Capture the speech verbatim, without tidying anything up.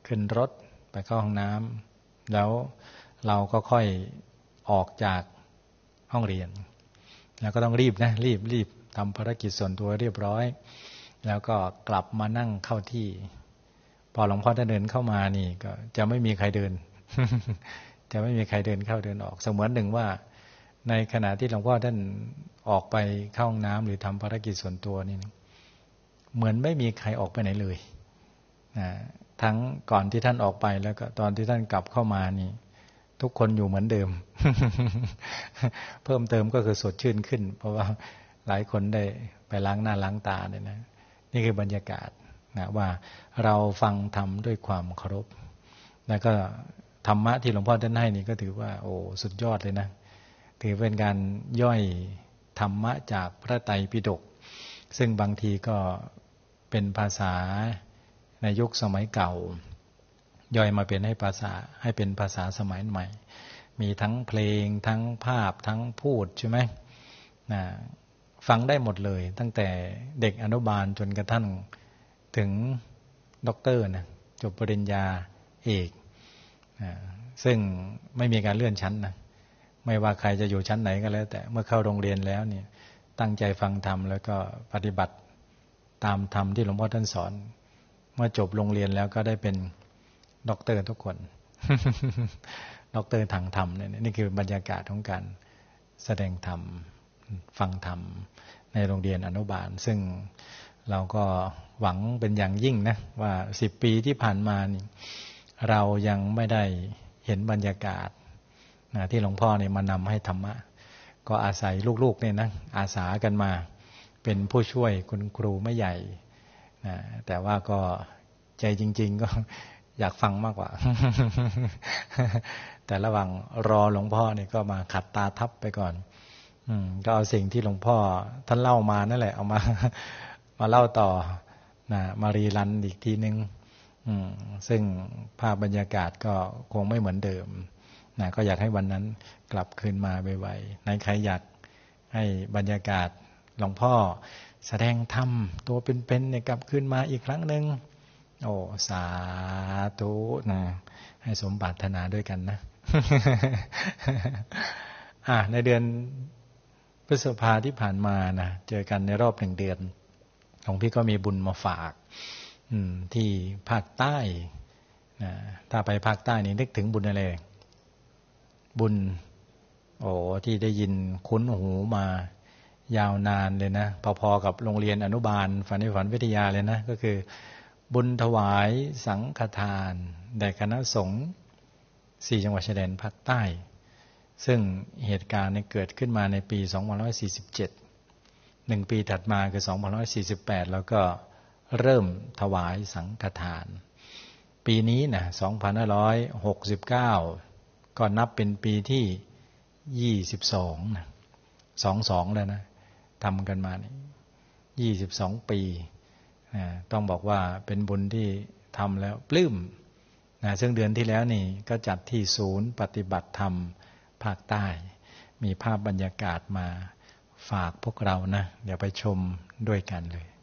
ขึ้นรถไปเข้าห้องน้ำแล้วเราก็ค่อยออกจากห้องเรียนแล้วก็ต้องรีบนะรีบรีบทำภารกิจส่วนตัวเรียบร้อยแล้วก็กลับมานั่งเข้าที่พอหลวงพ่อท่านเดินเข้ามานี่ก็จะไม่มีใครเดิน จะไม่มีใครเดินเข้าเดินออกเสมือนหนึ่งว่าในขณะที่หลวงพ่อท่านออกไปเข้าห้องน้ำหรือทำภารกิจส่วนตัวนี่เหมือนไม่มีใครออกไปไหนเลยนะทั้งก่อนที่ท่านออกไปแล้วก็ตอนที่ท่านกลับเข้ามานี่ทุกคนอยู่เหมือนเดิม เพิ่มเติมก็คือสดชื่นขึ้นเพราะว่าหลายคนได้ไปล้างหน้าล้างตาเนี่ยนะนี่คือบรรยากาศนะว่าเราฟังธรรมด้วยความเคารพแล้วก็ธรรมะที่หลวงพ่อท่านให้นี่ก็ถือว่าโอ้สุดยอดเลยนะถือเป็นการย่อยธรรมะจากพระไตรปิฎกซึ่งบางทีก็เป็นภาษาในยุคสมัยเก่าย่อยมาเป็นให้ภาษาให้เป็นภาษาสมัยใหม่มีทั้งเพลงทั้งภาพทั้งพูดใช่ไหมนะฟังได้หมดเลยตั้งแต่เด็กอนุบาลจนกระทั่งถึงด็อกเตอร์นะจบปริญญาเอกนะซึ่งไม่มีการเลื่อนชั้นนะไม่ว่าใครจะอยู่ชั้นไหนก็แล้วแต่เมื่อเข้าโรงเรียนแล้วเนี่ยตั้งใจฟังธรรมแล้วก็ปฏิบัติตามธรรมที่หลวงพ่อท่านสอนเมื่อจบโรงเรียนแล้วก็ได้เป็นด็อกเตอร์ทุกคน ด็อกเตอร์ทางธรรมเนี่ยนี่คือบรรยากาศของการแสดงธรรมฟังธรรมในโรงเรียนอนุบาลซึ่งเราก็หวังเป็นอย่างยิ่งนะว่าสิบปีที่ผ่านมานี่เรายังไม่ได้เห็นบรรยากาศนะที่หลวงพ่อเนี่ยมานำให้ธรรมะก็อาศัยลูกๆเนี่ยนะอาสากันมาเป็นผู้ช่วยคุณครูไม่ใหญ่นะแต่ว่าก็ใจจริงๆก็อยากฟังมากกว่า แต่ระหว่างรอหลวงพ่อเนี่ยก็มาขัดตาทับไปก่อนอืมก็เอาสิ่งที่หลวงพ่อท่านเล่ามานั่นแหละเอามา มาเล่าต่อนะมารีรันอีกทีนึงอืมซึ่งภาพบรรยากาศก็คงไม่เหมือนเดิมนะก็อยากให้วันนั้นกลับคืนมาไวๆในใครอยากให้บรรยากาศหลวงพ่อแสดงธรรมตัวเป็นๆเนี่ยกลับคืนมาอีกครั้งนึงโอ้สาธุนะให้สมปรารถนาด้วยกันนะ อ่ะในเดือนพฤษภาที่ผ่านมานะเจอกันในรอบหนึ่งเดือนหลวงพี่ก็มีบุญมาฝากที่ภาคใต้นะถ้าไปภาคใต้นี่นึกถึงบุญอะไรบุญโอ้ที่ได้ยินคุ้นหูมายาวนานเลยนะพอๆกับโรงเรียนอนุบาลฝันในฝันวิทยาเลยนะก็คือบุญถวายสังฆทานแด่คณะสงฆ์สี่จังหวัดชายแดนภาคใต้ซึ่งเหตุการณ์เกิดขึ้นมาในปีสองพันห้าร้อยสี่สิบเจ็ดหนึ่งปีถัดมาคือสองพันห้าร้อยสี่สิบแปดแล้วก็เริ่มถวายสังฆทานปีนี้นะสองพันห้าร้อยหกสิบเก้าก็นับเป็นปีที่ยี่สิบสองนะสองสองแล้วนะทำกันมานี่ยี่สิบสองปีนะต้องบอกว่าเป็นบุญที่ทำแล้วปลื้มนะซึ่งเดือนที่แล้วนี่ก็จัดที่ศูนย์ปฏิบัติธรรมภาคใต้มีภาพบรรยากาศมาฝากพวกเรานะเดี๋ยวไปชมด้วยกันเลย